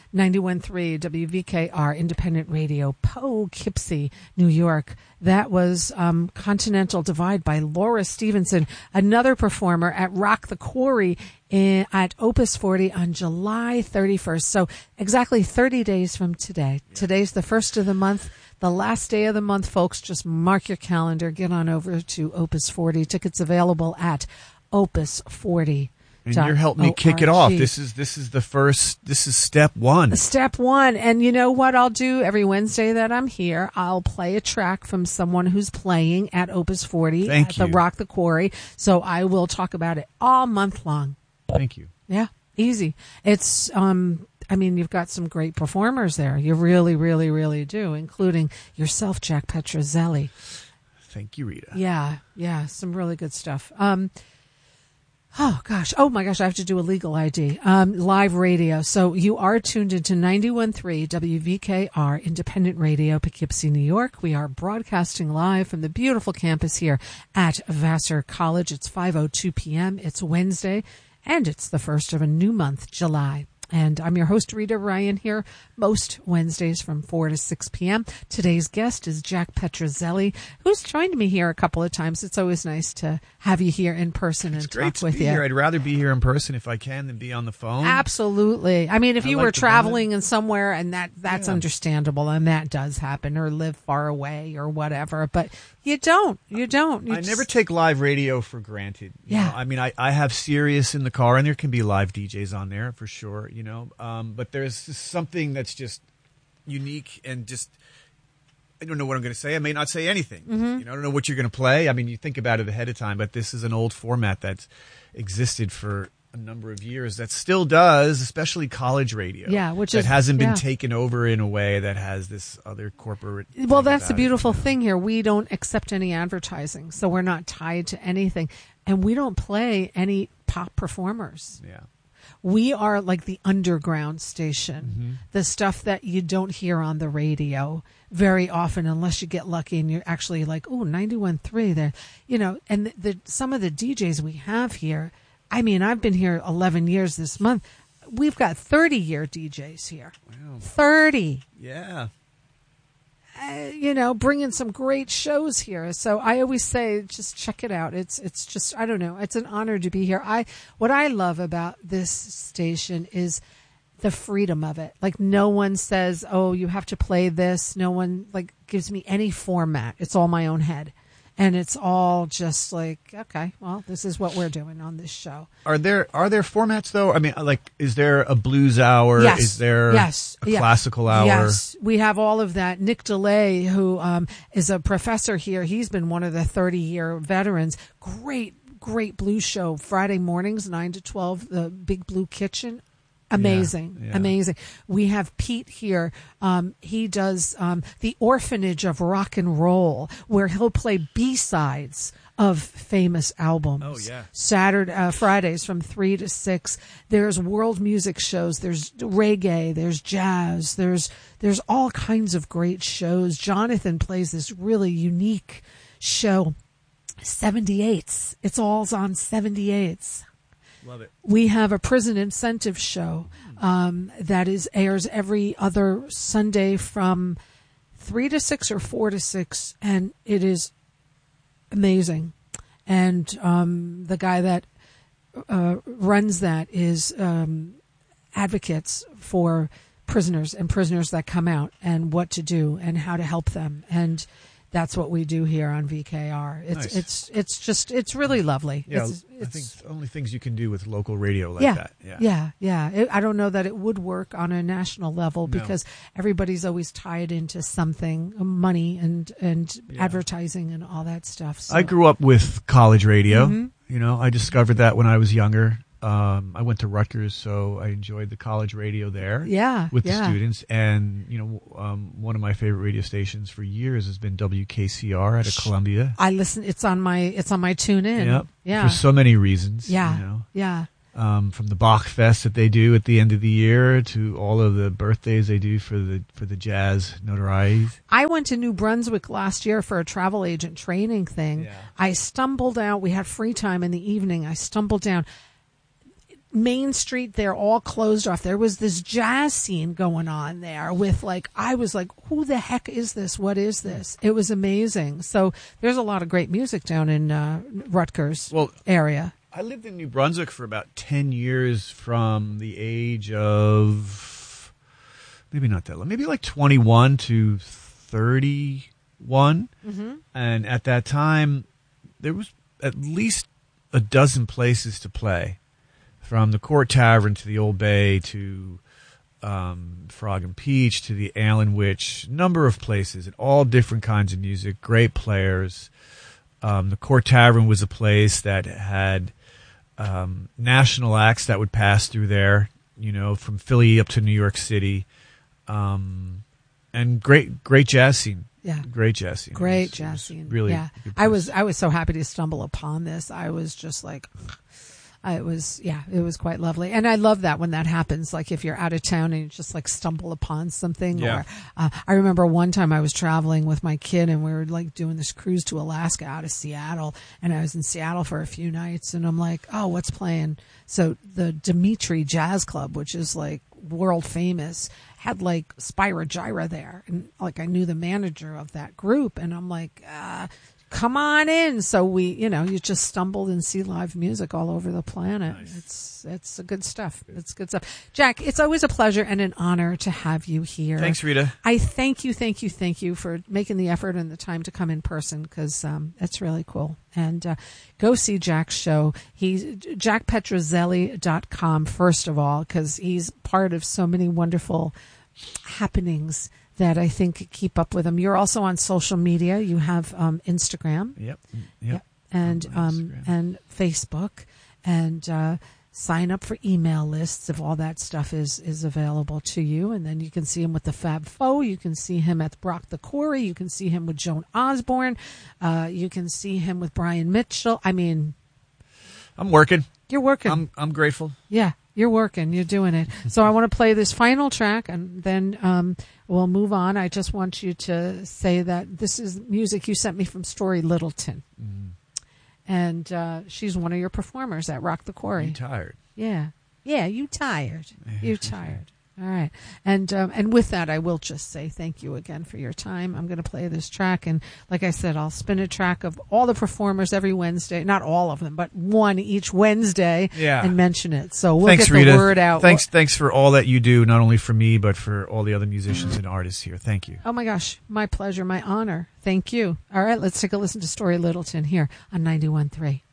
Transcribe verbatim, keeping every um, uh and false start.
ninety-one point three W V K R Independent Radio, Poughkeepsie, New York. That was um, Continental Divide by Laura Stevenson, another performer at Rock the Quarry in, at Opus forty on July thirty-first. So exactly thirty days from today. Today's the first of the month. The last day of the month, folks. Just mark your calendar. Get on over to Opus forty. Tickets available at Opus forty. And you're helping me kick it off. This is this is the first. This is step one. Step one. And you know what I'll do every Wednesday that I'm here? I'll play a track from someone who's playing at Opus forty Thank at you. the Rock the Quarry. So I will talk about it all month long. Thank you. Yeah, easy. It's um. I mean, you've got some great performers there. You really, really, really do, including yourself, Jack Petrozelli. Thank you, Rita. Yeah, yeah, some really good stuff. Um. Oh, gosh. Oh, my gosh. I have to do a legal I D. Um, live radio. So you are tuned into ninety-one point three W V K R Independent Radio, Poughkeepsie, New York. We are broadcasting live from the beautiful campus here at Vassar College. It's five oh two p.m. It's Wednesday, and it's the first of a new month, July. And I'm your host, Rita Ryan, here most Wednesdays from four to six p.m. Today's guest is Jack Petrozelli, who's joined me here a couple of times. It's always nice to have you here in person and it's great talk to with be you. Here. I'd rather be here in person if I can than be on the phone. Absolutely. I mean, if I you like were the traveling in somewhere, and that that's Yeah. understandable, and that does happen, or live far away or whatever, but you don't. You don't. You I just- never take live radio for granted. you Yeah. know. I mean, I, I have Sirius in the car, and there can be live D Js on there for sure, you know. Um, but there's just something that's just unique and just, I don't know what I'm going to say. I may not say anything. Mm-hmm. You know, I don't know what you're going to play. I mean, you think about it ahead of time, but this is an old format that's existed for a number of years that still does, especially college radio. Yeah, which that is- hasn't been yeah. taken over in a way that has this other corporate. Well, thing that's the about it, beautiful you know. thing here. We don't accept any advertising, so we're not tied to anything. And we don't play any pop performers. Yeah. We are like the underground station, Mm-hmm. the stuff that you don't hear on the radio very often, unless you get lucky and you're actually like, oh, ninety-one point three there, you know. And the, the some of the D Js we have here, I mean, I've been here eleven years this month. We've got thirty year D Js here. Wow. thirty. Yeah. Uh, you know, bringing some great shows here. So I always say, just check it out. It's it's just, I don't know. It's an honor to be here. I what I love about this station is the freedom of it. Like, no one says, oh, you have to play this. No one like gives me any format. It's all my own head. And it's all just like, okay, well, this is what we're doing on this show. Are there are there formats though? I mean, like, is there a blues hour? Yes. Is there Yes. a Yeah. classical hour? Yes, we have all of that. Nick DeLay, who um, is a professor here, he's been one of the thirty-year veterans. Great, great blues show. Friday mornings, nine to twelve, the Big Blue Kitchen. Amazing, Yeah, yeah. amazing. We have Pete here. Um, he does um, the Orphanage of Rock and Roll, where he'll play B-sides of famous albums. Oh, yeah. Saturday, uh, Fridays from three to six. There's world music shows. There's reggae. There's jazz. There's there's all kinds of great shows. Jonathan plays this really unique show, seventy-eights. It's all on seventy-eights. Love it. We have a prison incentive show um, that is airs every other Sunday from three to six or four to six, and it is amazing. And um, the guy that uh, runs that is um, advocates for prisoners and prisoners that come out, and what to do and how to help them. And that's what we do here on V K R. It's Nice. it's it's just it's really lovely. Yeah, it's, I think it's, only things you can do with local radio like yeah, that. Yeah. yeah, yeah. It, I don't know that it would work on a national level No. because everybody's always tied into something, money and and Yeah. advertising and all that stuff. So. I grew up with college radio. Mhm. You know, I discovered that when I was younger. Um, I went to Rutgers, so I enjoyed the college radio there. Yeah, with yeah. the students. And, you know, um, one of my favorite radio stations for years has been W K C R out of Columbia. I listen. It's on my it's on my tune in. Yep. Yeah, For so many reasons. yeah, You know, yeah. um, from the Bach Fest that they do at the end of the year to all of the birthdays they do for the for the jazz notoriety. I went to New Brunswick last year for a travel agent training thing. Yeah. I stumbled out. We had free time in the evening. I stumbled down. Main Street there all closed off. There was this jazz scene going on there with like, I was like, who the heck is this? What is this? It was amazing. So there's a lot of great music down in uh, Rutgers Well, area. I lived in New Brunswick for about ten years from the age of, maybe not that long, maybe like twenty-one to thirty-one. Mm-hmm. And at that time, there was at least a dozen places to play. From the Court Tavern to the Old Bay to um, Frog and Peach to the Ale and Witch, number of places and all different kinds of music, great players. Um, the Court Tavern was a place that had um, national acts that would pass through there, you know, from Philly up to New York City, um, and great, great jazz scene. Yeah, great jazz scene. Great was, jazz scene. Really, yeah. I was I was so happy to stumble upon this. I was just like. It was, yeah, it was quite lovely. And I love that when that happens, like if you're out of town and you just like stumble upon something. Yeah. Or uh, I remember one time I was traveling with my kid and we were like doing this cruise to Alaska out of Seattle. And I was in Seattle for a few nights and I'm like, oh, what's playing? So the Dimitri Jazz Club, which is like world famous, had like Spyro Gyra there. And like I knew the manager of that group and I'm like, uh, come on in. So we, you know, you just stumbled and see live music all over the planet. Nice. It's it's good stuff. It's good stuff. Jack, it's always a pleasure and an honor to have you here. Thanks, Rita. I thank you, thank you, thank you for making the effort and the time to come in person because um, that's really cool. And uh, go see Jack's show. He's jack petrozelli dot com, first of all, because he's part of so many wonderful happenings that I think keep up with him. You're also on social media. You have um, Instagram. Yep. Yep. yep. And um, and Facebook. And uh, sign up for email lists if all that stuff is, is available to you. And then you can see him with the Fab Four. You can see him at Rock the Quarry. You can see him with Joan Osborne. Uh, you can see him with Brian Mitchell. I mean... I'm working. You're working. I'm I'm grateful. Yeah. You're working. You're doing it. So I want to play this final track, and then um, we'll move on. I just want you to say that this is music you sent me from Story Littleton. Mm. And uh, she's one of your performers at Rock the Quarry. You tired. Yeah. Yeah, you tired. You tired. All right. And um, and with that, I will just say thank you again for your time. I'm going to play this track. And like I said, I'll spin a track of all the performers every Wednesday. Not all of them, but one each Wednesday. Yeah. And mention it. So we'll thanks, get Rita. the word out. Thanks, thanks for all that you do, not only for me, but for all the other musicians and artists here. Thank you. Oh, my gosh. My pleasure. My honor. Thank you. All right. Let's take a listen to Story Littleton here on ninety-one point three.